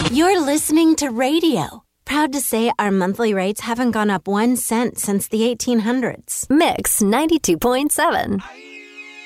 You're listening to radio. Proud to say our monthly rates haven't gone up 1 cent since the 1800s. Mix 92.7.